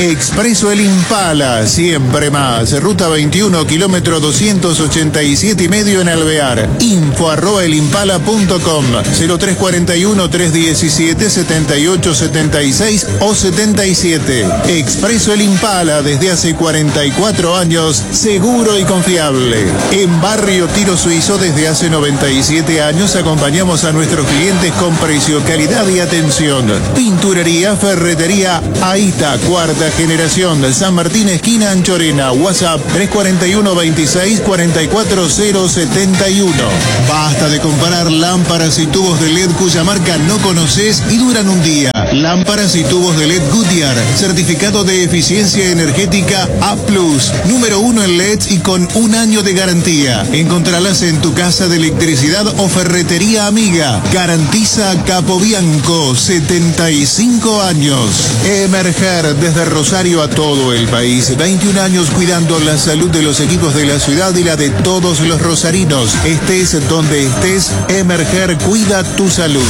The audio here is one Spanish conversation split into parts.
Expreso El Impala, siempre más. Ruta 21, kilómetro 287,5 en Alvear. info@elimpala.com 0341-317-7876 o 77. Expreso El Impala, desde hace 44 años, seguro y confiable. En Barrio Tiro Suizo, desde hace 97 años, acompañamos a nuestros clientes con precio, calidad y atención. Pinturería, ferretería, Aita, cuarta generación, San Martín, esquina Anchorena. WhatsApp 341-26-44071. Basta de comparar lámparas y tubos de LED cuya marca no conoces y duran un día. Lámparas y tubos de LED Goodyear, certificado de eficiencia energética A+, número 1 en LEDs y con 1 año de garantía. Encontralas en tu casa de electricidad o ferretería amiga. Garantiza Capobianco, 75 años. Emerger, desde Rosario a todo el país. 21 años cuidando la salud de los equipos de la ciudad y la de todos los rosarinos. Estés donde estés, Emerger cuida tu salud.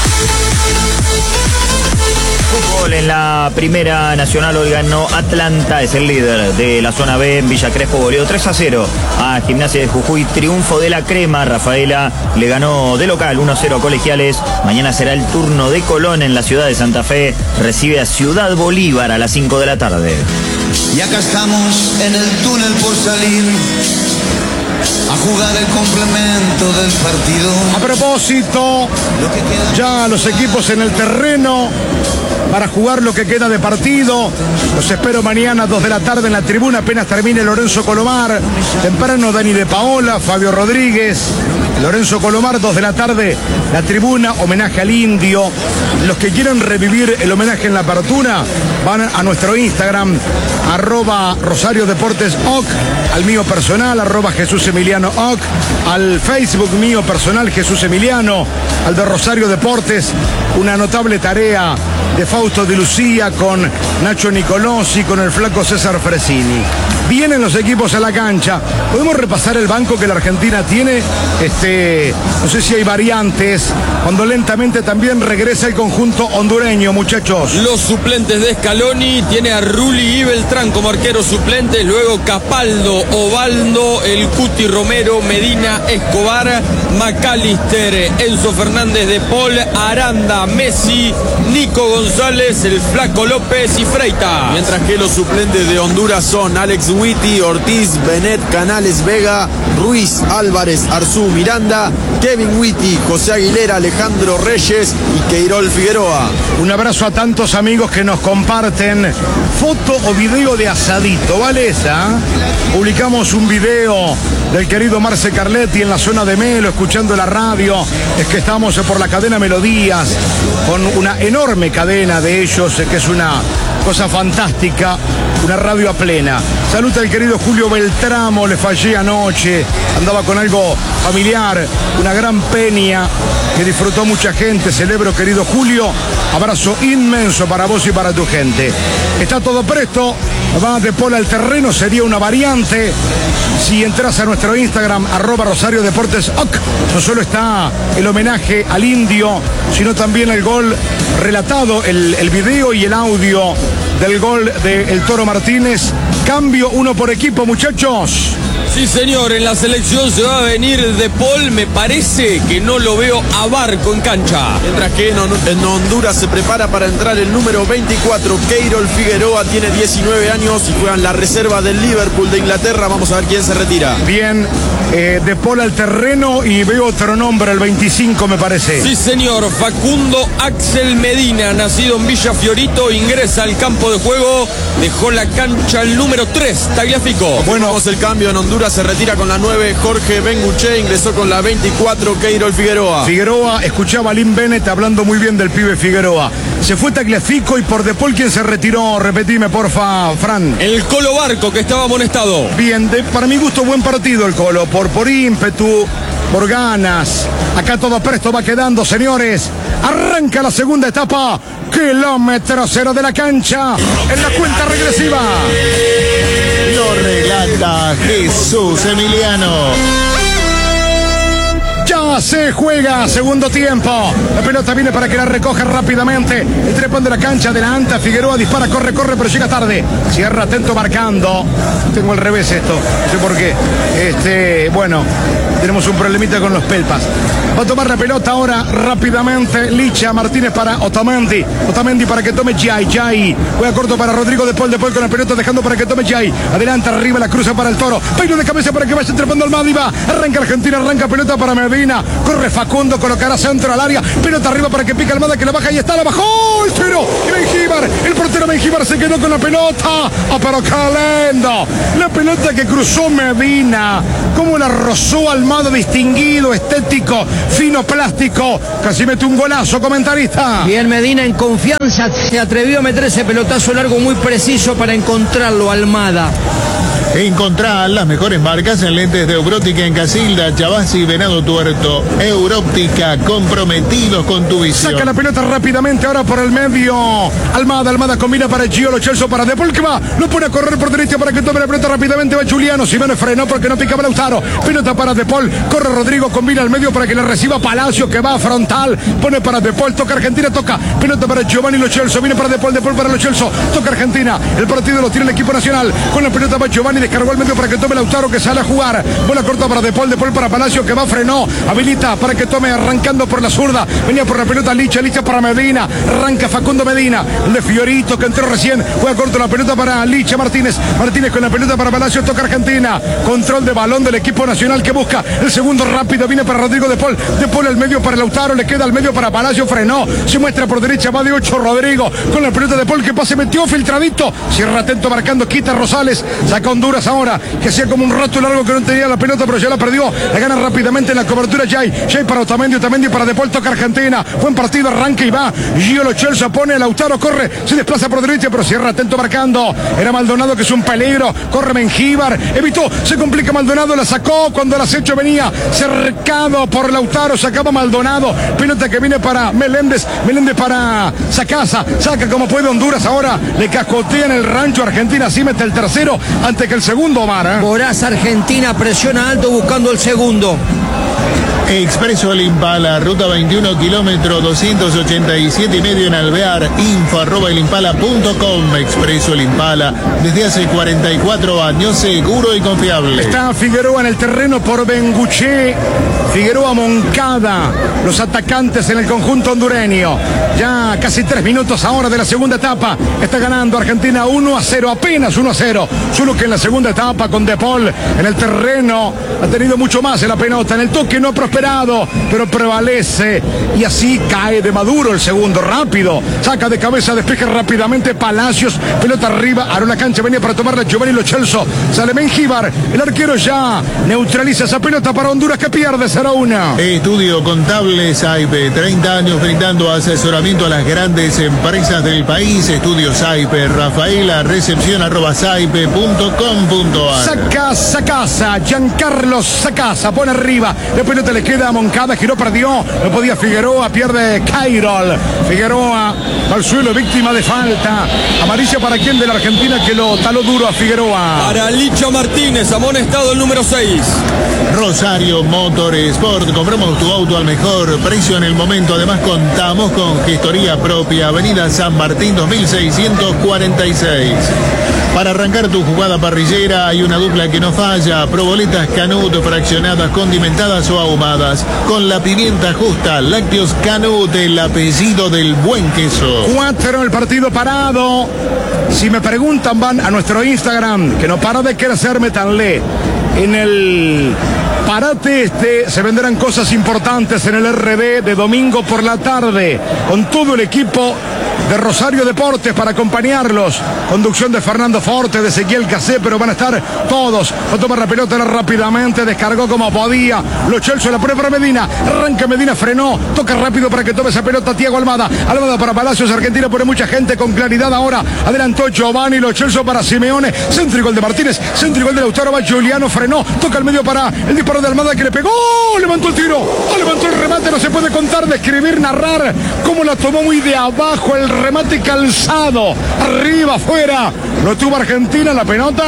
Fútbol en la Primera Nacional. Hoy ganó Atlanta, es el líder de la zona B. En Villa Crespo goleó 3-0 a Gimnasia de Jujuy. Triunfo de la Crema. Rafaela le ganó de local 1-0 a Colegiales. Mañana será el turno de Colón en la ciudad de Santa Fe. Recibe a Ciudad Bolívar a las 5 de la tarde. Y acá estamos en el túnel por salir a jugar el complemento del partido. A propósito, ya los equipos en el terreno para jugar lo que queda de partido. Los espero mañana 2 de la tarde en la tribuna, apenas termine Lorenzo Colomar. Temprano Dani de Paola, Fabio Rodríguez, Lorenzo Colomar, 2 de la tarde, la tribuna, homenaje al Indio. Los que quieran revivir el homenaje en la apertura, van a nuestro Instagram, @Rosario Deportes OC, al mío personal, @Jesús Emiliano OC, al Facebook mío personal, Jesús Emiliano, al de Rosario Deportes. Una notable tarea de Fausto de Lucía con Nacho Nicolosi, con el flaco César Fresini. Vienen los equipos a la cancha. ¿Podemos repasar el banco que la Argentina tiene? No sé si hay variantes. Cuando lentamente también regresa el conjunto hondureño, muchachos. Los suplentes de Scaloni, tiene a Rulli y Beltrán como arqueros suplentes, luego Capaldo, Ovaldo, el Cuti Romero, Medina, Escobar, McAllister, Enzo Fernández de Paul, Aranda, Messi, Nico González, el Flaco López y Freitas. Mientras que los suplentes de Honduras son Alex Witty, Ortiz, Benet, Canales, Vega, Ruiz, Álvarez, Arzú, Miranda, Kevin Witty, José Aguilera, Alejandro Reyes y Queirol Figueroa. Un abrazo a tantos amigos que nos comparten foto o video de asadito, ¿vale esa? Publicamos un video del querido Marce Carletti en la zona de Melo, escuchando la radio. Es que estamos por la cadena Melodías, con una enorme cadena de ellos, que es una cosa fantástica, una radio a plena. Saluda al querido Julio Beltramo, le fallé anoche, andaba con algo familiar, una gran peña que disfrutó mucha gente. Celebro, querido Julio, abrazo inmenso para vos y para tu gente. Está todo presto, va de Pola al terreno, sería una variante. Si entras a nuestro Instagram, @Rosario Deportes OC, no solo está el homenaje al Indio, sino también el gol relatado, el video y el audio del gol de El Toro Martínez. Cambio, 1 por equipo, muchachos. Sí, señor, en la selección se va a venir De Paul. Me parece que no lo veo a Barco en cancha. Mientras que en Honduras se prepara para entrar el número 24, Queirol Figueroa, tiene 19 años y juega en la reserva del Liverpool de Inglaterra. Vamos a ver quién se retira. Bien, De Paul al terreno y veo otro nombre, el 25 me parece. Sí, señor, Facundo Axel Medina, nacido en Villa Fiorito, ingresa al campo de juego, dejó la cancha el número 3, Tagliafico. Bueno, vamos el cambio en Honduras. Se retira con la 9 Jorge Benguche, ingresó con la 24 Queirol Figueroa. Figueroa, escuchaba a Lynn Bennett hablando muy bien del pibe Figueroa. Se fue Tagliafico y por De Paul, ¿quién se retiró? Repetime, porfa, Fran. El Colo Barco, que estaba amonestado. Bien, para mi gusto, buen partido el Colo, por ímpetu, por ganas. Acá todo presto va quedando, señores. Arranca la segunda etapa. Kilómetro 0 de la cancha. En la cuenta regresiva. Lo relata Jesús Emiliano. Ya Ya se juega segundo tiempo. La pelota viene para que la recoja rápidamente. El trepón de la cancha, adelanta. Figueroa dispara, corre, pero llega tarde. Cierra, atento, marcando. Tengo al revés esto, no sé por qué. Bueno, tenemos un problemita con los pelpas. Va a tomar la pelota ahora rápidamente Licha Martínez para Otamendi. Otamendi para que tome Jai. Juega corto para Rodrigo de Paul con la pelota dejando para que tome Jai. Adelanta, arriba la cruza para el Toro. Peino de cabeza para que vaya trepando al Madiba. Arranca Argentina, arranca pelota para Medina. Corre Facundo, colocará centro al área. Pelota arriba para que pica Almada, que la baja y está, la bajó el tiro. Y Mengíbar, el portero Mengíbar se quedó con la pelota. Pero calendo. La pelota que cruzó Medina. Cómo la rozó Almada, distinguido, estético, fino, plástico. Casi mete un golazo, comentarista. Bien, Medina en confianza se atrevió a meter ese pelotazo largo muy preciso para encontrarlo, Almada. Encontrá las mejores marcas en lentes de Európtica en Casilda, Chavazzi y Venado Tuerto. Európtica, comprometidos con tu visión. Saca la pelota rápidamente ahora por el medio. Almada combina para Gio Lo Celso para De Paul, que va. Lo pone a correr por derecha para que tome la pelota rápidamente. Va Juliano. Simeone frenó porque no picaba Lautaro. Pelota para De Paul. Corre Rodrigo, combina al medio para que le reciba Palacio, que va frontal. Pone para De Paul. Toca Argentina, toca. Pelota para Giovanni Lo Celso. Viene para De Paul para Lo Celso. Toca Argentina. El partido lo tiene el equipo nacional. Con la pelota va Giovanni. Descargó al medio para que tome Lautaro, que sale a jugar. Bola corta para De Paul para Palacio, que va, frenó. Habilita para que tome arrancando por la zurda. Venía por la pelota Licha para Medina. Arranca Facundo Medina. El de Fiorito, que entró recién. Juega corto la pelota para Licha Martínez con la pelota para Palacio. Toca Argentina. Control de balón del equipo nacional que busca el segundo rápido. Viene para Rodrigo De Paul al medio para Lautaro. Le queda al medio para Palacio. Frenó. Se muestra por derecha. Va de 8 Rodrigo. Con la pelota De Paul, que pase, metió filtradito. Cierra atento marcando. Quita Rosales. Saca Honduras ahora, que hacía como un rato largo que no tenía la pelota, pero ya la perdió. La gana rápidamente en la cobertura Jai para Otamendi para De Paul. Toca Argentina. Buen partido, arranca y va. Gio Lo Celso pone a Lautaro, corre, se desplaza por derecha, pero cierra atento marcando. Era Maldonado, que es un peligro. Corre Mengíbar, evitó, se complica Maldonado, la sacó cuando el acecho venía cercado por Lautaro. Sacaba Maldonado. Pelota que viene para Meléndez para Sacasa. Saca como puede Honduras ahora. Le cascotea en el rancho Argentina. Así mete el tercero antes que el segundo, Omar. Boraz Argentina presiona alto buscando el segundo. Expreso El Impala, ruta 21, kilómetro 287,5 en Alvear. info@elimpala.com. Expreso El Impala, desde hace 44 años, seguro y confiable. Está Figueroa en el terreno por Benguché. Figueroa, Moncada, los atacantes en el conjunto hondureño. Ya casi 3 minutos ahora de la segunda etapa. Está ganando Argentina 1-0, apenas 1-0. Solo que en la segunda etapa con De Paul en el terreno ha tenido mucho más en la pelota. En el toque no ha prosperado, pero prevalece. Y así cae de Maduro el segundo. Rápido. Saca de cabeza, despeja rápidamente Palacios. Pelota arriba. Ahora la cancha venía para tomarla Giovanni Lo Celso. Sale Mengíbar. El arquero ya neutraliza esa pelota para Honduras, que pierde 0-1. Estudio Contable Saipe. 30 años brindando asesoramiento a las grandes empresas del país. Estudio Saipe. Rafaela, recepción @saipe.com.ar. Sacasa. Giancarlo Sacasa. Pone arriba. La pelota le queda a Moncada. Giró, perdió. No podía Figueroa. Pierde Cairol. Figueroa al suelo, víctima de falta. Amarilla para quien de la Argentina, que lo taló duro a Figueroa. Para Licha Martínez, amonestado el número 6. Rosario Motorsport. Compramos tu auto al mejor precio en el momento. Además, contamos con gestoría propia. Avenida San Martín 2646. Para arrancar tu jugada parrillera hay una dupla que no falla. Proboletas Canut, fraccionadas, condimentadas o ahumadas. Con la pimienta justa. Lácteos Canut, el apellido del buen queso. 4, el partido parado. Si me preguntan, van a nuestro Instagram, que no para de crecerme tan le. En el parate se venderán cosas importantes en el RD de domingo por la tarde, con todo el equipo de Rosario Deportes para acompañarlos. Conducción de Fernando Forte, de Ezequiel Casé, pero van a estar todos. Va a tomar la pelota rápidamente, descargó como podía. Lo Celso la pone para Medina. Arranca Medina, frenó. Toca rápido para que tome esa pelota Thiago Almada. Almada para Palacios. Argentina pone mucha gente con claridad ahora. Adelantó Giovanni Lo Celso para Simeone. Centro y gol de Martínez. Centro y gol de Lautaro. Va Juliano, frenó. Toca al medio para el disparo de Almada, que le pegó. Levantó el tiro. Levantó el remate. No se puede contar, describir, narrar cómo la tomó muy de abajo. El remate calzado. Arriba, afuera. Lo tuvo Argentina, la pelota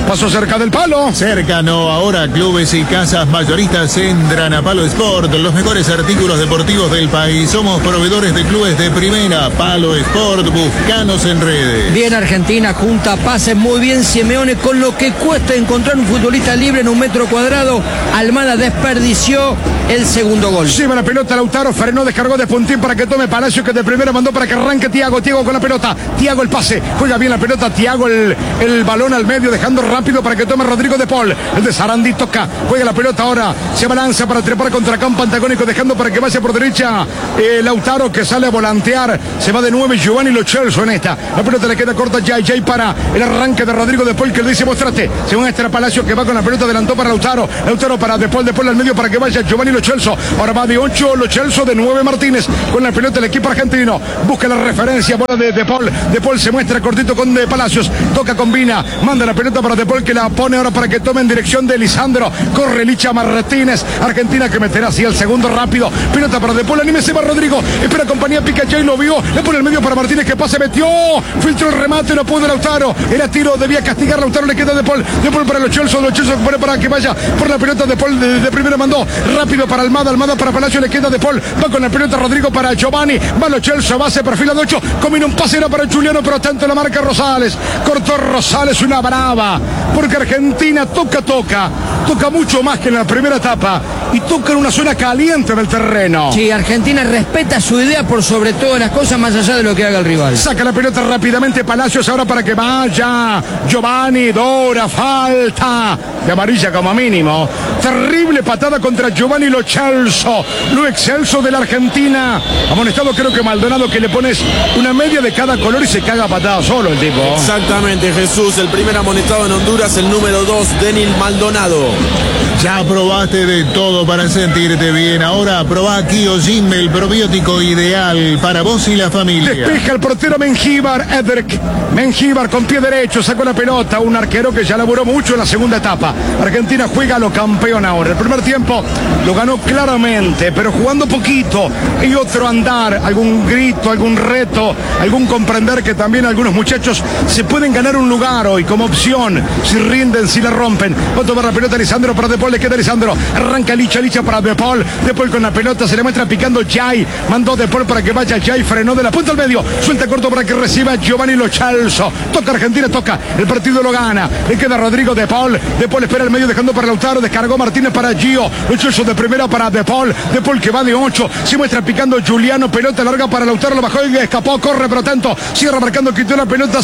Pasó cerca del palo. Cerca no, ahora clubes y casas mayoristas entran a Palo Sport, los mejores artículos deportivos del país. Somos proveedores de clubes de primera. Palo Sport, buscanos en redes. Bien Argentina, junta pases muy bien Simeone, con lo que cuesta encontrar un futbolista libre en un metro cuadrado. Almada desperdició el segundo gol. Lleva la pelota Lautaro, frenó, descargó de puntín para que tome Palacio, que de primera mandó para que arranque Thiago con la pelota. Thiago el pase, juega bien la pelota, Thiago el balón al medio, dejando rápido para que tome Rodrigo de Paul. El de Sarandí toca, juega la pelota ahora, se balanza para trepar contra campo antagónico, dejando para que vaya por derecha Lautaro, que sale a volantear, se va de 9 Giovanni Lo Celso en esta. La pelota le queda corta Jay para el arranque de Rodrigo de Paul, que le dice mostrate. Se muestra Palacio, que va con la pelota, adelantó para Lautaro para De Paul al medio para que vaya Giovanni Lo Celso. Ahora va de 8 Lo Celso, de 9 Martínez, con la pelota el equipo argentino. Busca la referencia, bola de Paul. De Paul se muestra cortito con De Palacios, toca, combina, manda la pelota para De Paul, que la pone ahora para que tome en dirección de Lisandro. Corre Licha Martínez, Argentina, que meterá así el segundo rápido. Pelota para De Paul, anímese va Rodrigo, espera compañía, pica Jay, lo vio, le pone el medio para Martínez, que pase, metió, filtró el remate, no pudo Lautaro, era tiro, debía castigar Lautaro, le queda De Paul para Lo Celso pone para que vaya por la pelota. De Paul de primera mandó rápido para Almada para Palacio, le queda De Paul, va con la pelota Rodrigo para Giovanni, va Lo Celso, va, se perfila de 8, combina un pase, era para Juliano, pero tanto la marca Rosales, cortó Rosales, una brava, porque Argentina toca mucho más que en la primera etapa y toca en una zona caliente del terreno. Sí, Argentina respeta su idea por sobre todas las cosas, más allá de lo que haga el rival. Saca la pelota rápidamente Palacios ahora para que vaya Giovanni, Dora, falta de amarilla como mínimo. Terrible patada contra Giovanni Lo Celso, lo excelso de la Argentina. Amonestado creo que Maldonado, que le pones una media de cada color y se caga patada solo el tipo. Exactamente, Jesús, el primer amonestado en Honduras, el número 2, Denil Maldonado. Ya probaste de todo para sentirte bien. Ahora probá Kyojin, el probiótico ideal para vos y la familia. Despeja el portero Mengíbar, Edric. Mengíbar con pie derecho, sacó la pelota. Un arquero que ya laburó mucho en la segunda etapa. Argentina juega a lo campeón ahora. El primer tiempo lo ganó claramente, pero jugando poquito. Y otro andar, algún grito, algún reto, algún comprender que también algunos muchachos se pueden ganar un lugar hoy como opción. Si rinden, si la rompen. Va a tomar la pelota Lisandro para De Paul, le queda Lisandro. Arranca Licha para De Paul con la pelota, se le muestra picando Jay. Mandó De Paul para que vaya Jay, frenó de la punta al medio. Suelta corto para que reciba Giovanni Lo Celso. Toca Argentina, toca. El partido lo gana. Le queda Rodrigo De Paul. De Paul espera el medio dejando para Lautaro. Descargó Martínez para Gio. Lo Celso de primera para De Paul. De Paul que va de 8. Se muestra picando Juliano. Pelota larga para Lautaro. Lo bajó y escapó. Corre, pero tanto. Cierra marcando, quitó la pelota.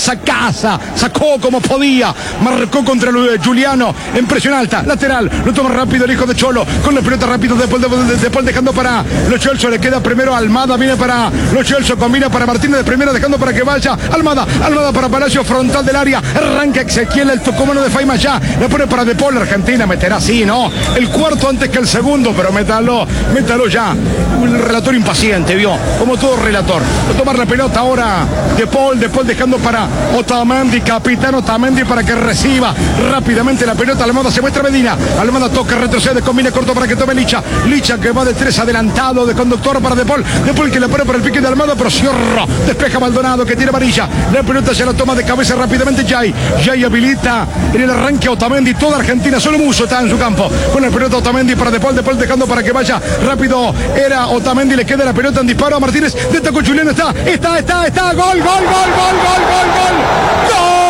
Sacó como podía. Marcó contra Juliano. En presión alta. Lateral. Lo toma rápido el hijo de Cholo. Con la pelota rápido. De Paul dejando para Lo Celso. Le queda primero Almada. Viene para Lo Celso. Combina para Martínez de primera. Dejando para que vaya Almada para Palacio. Frontal del área. Arranca Ezequiel. El tocómano de Faima ya. Le pone para De Paul. Argentina meterá así, ¿no? El cuarto antes que el segundo. Pero métalo ya. Un relator impaciente, vio. Como todo relator. Va a tomar la pelota ahora De Paul dejando para Otamendi. Capitán Otamendi para que reciba rápidamente la pelota. Almada se muestra Medina. Almada toca, retrocede, combina corto para que tome Licha que va de 3 adelantado de conductor para De Paul que le pone para el pique de Almada, pero cierra, despeja Maldonado que tira amarilla, la pelota se la toma de cabeza rápidamente Jay habilita en el arranque a Otamendi, toda Argentina, solo Musso está en su campo, con la pelota Otamendi para De Paul dejando para que vaya rápido, era Otamendi, le queda la pelota en disparo a Martínez, destacó Juliano, está, gol.